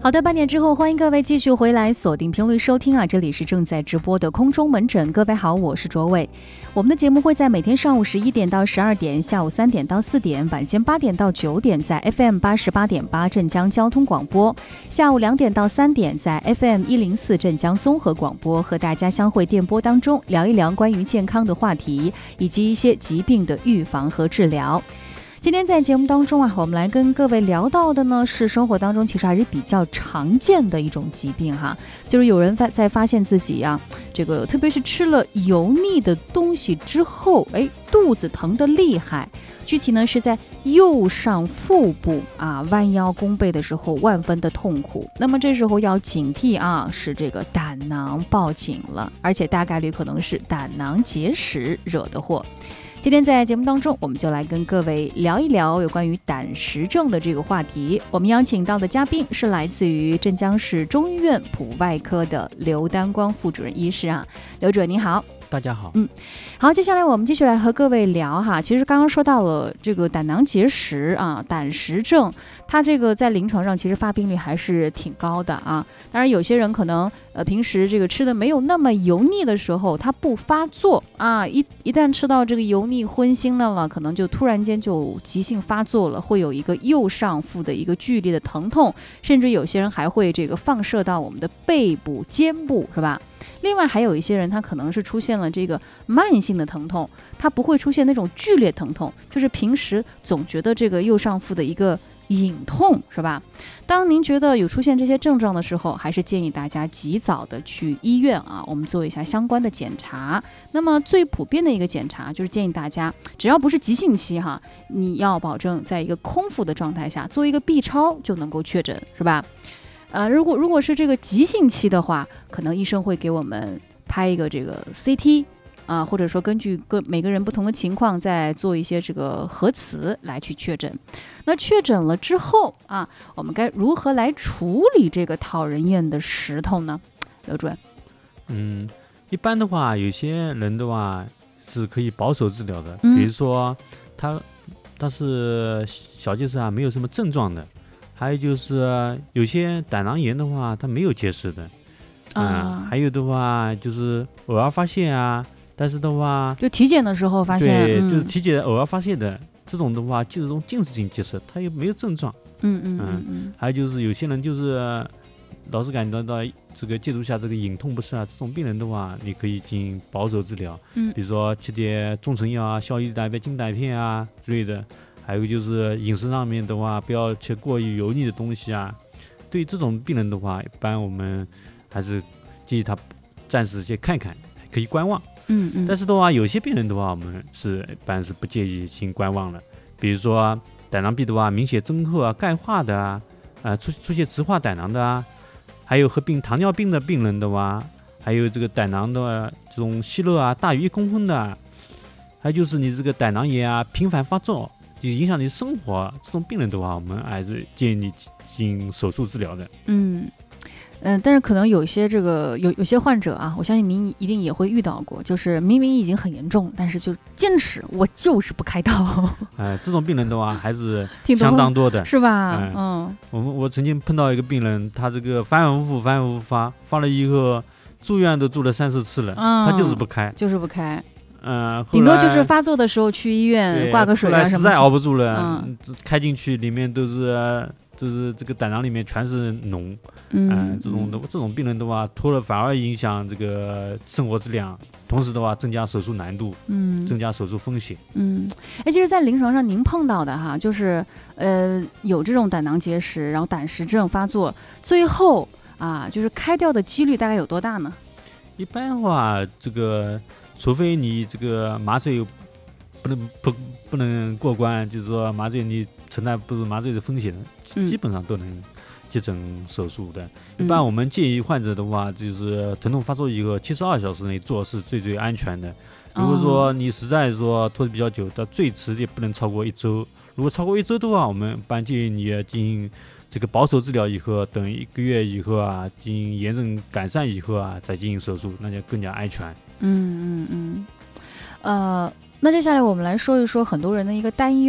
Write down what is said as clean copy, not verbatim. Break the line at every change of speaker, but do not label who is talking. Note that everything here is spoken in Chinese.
好的，半点之后，欢迎各位继续回来锁定频率收听啊，这里是正在直播的空中门诊。各位好，我是卓伟。我们的节目会在每天上午11点到12点，下午3点到4点，晚间8点到9点在 FM 88.8镇江交通广播，下午2点到3点在 FM 104镇江综合广播，和大家相会电波当中，聊一聊关于健康的话题，以及一些疾病的预防和治疗。今天在节目当中啊，我们来跟各位聊到的呢是生活当中其实还是比较常见的一种疾病哈，就是有人在发现自己呀，这个特别是吃了油腻的东西之后，肚子疼得厉害，具体呢是在右上腹部啊，弯腰弓背的时候万分的痛苦。那么这时候要警惕啊，是这个胆囊报警了，而且大概率可能是胆囊结石惹的祸。今天在节目当中，我们就来跟各位聊一聊有关于胆石症的这个话题。我们邀请到的嘉宾是来自于镇江市中医院普外科的刘丹光副主任医师啊，刘主任你好。
大家好。
好，接下来我们继续来和各位聊哈。其实刚刚说到了这个胆囊结石啊，胆石症，它这个在临床上其实发病率还是挺高的啊。当然有些人可能平时这个吃的没有那么油腻的时候，它不发作啊，一旦吃到这个油腻荤腥的了，可能就突然间就急性发作了，会有一个右上腹的一个剧烈的疼痛，甚至有些人还会这个放射到我们的背部、肩部，是吧？另外还有一些人他可能是出现了这个慢性的疼痛，他不会出现那种剧烈疼痛，就是平时总觉得这个右上腹的一个隐痛，是吧？当您觉得有出现这些症状的时候，还是建议大家及早的去医院啊，我们做一下相关的检查。那么最普遍的一个检查就是建议大家，只要不是急性期哈，你要保证在一个空腹的状态下做一个 B 超就能够确诊，是吧？如果是这个急性期的话，可能医生会给我们拍一个这个 CT 啊，或者说根据每个人不同的情况再做一些这个核磁来去确诊。那确诊了之后啊，我们该如何来处理这个讨人厌的石头呢？刘主任。
一般的话，有些人的话是可以保守治疗的，比如说他是小结石啊，没有什么症状的。还有就是有些胆囊炎的话，它没有结石的，还有的话就是偶尔发现啊，但是的话
就体检的时候发现，
对，就是体检偶尔发现的这种的话，就是这种近视性结石，它又没有症状。还有就是有些人就是老是感觉到这个借助下这个隐痛不适啊，这种病人的话，你可以进行保守治疗，比如说吃点中成药啊，消炎丹片、金丹片啊之类的。还有就是饮食上面的话，不要吃过于油腻的东西啊。对于这种病人的话，一般我们还是建议他暂时先看看，可以观望。但是的话，有些病人的话，我们一般是不建议进行观望的。比如说胆囊壁的话，明显增厚啊、钙化的啊，出现直化胆囊的啊，还有合并糖尿病的病人的话，还有这个胆囊的这种息肉啊大于1公分的啊，还有就是你这个胆囊炎啊频繁发作，就影响你生活，这种病人的话，我们还是建议你进行手术治疗的。
但是可能有些这个有些患者啊，我相信您一定也会遇到过，就是明明已经很严重，但是就坚持我就是不开刀。
这种病人的话还是相当多的，
是吧？
我曾经碰到一个病人，他这个反反复复发了以后，住院都住了3、4次了，他就是不开，
顶多就是发作的时候去医院挂个水啊什么的。
实在熬不住了，开进去里面都是这个胆囊里面全是脓。这种病人的话，拖了反而影响这个生活质量，同时的话增加手术难度，增加手术风险。
其实在临床上您碰到的哈，就是有这种胆囊结石，然后胆石症发作，最后啊就是开掉的几率大概有多大呢？
一般的话，这个除非你这个麻醉不能过关，就是说麻醉你承担不住麻醉的风险，基本上都能接诊手术的。一般我们建议患者的话，就是疼痛发作以后72小时内做是最安全的。如果说你实在说拖得比较久，到最迟也不能超过1周。如果超过1周的话，我们一般建议你进行这个保守治疗以后，等1个月以后啊，进行炎症改善以后啊，再进行手术，那就更加安全。
那接下来我们来说一说很多人的一个担忧。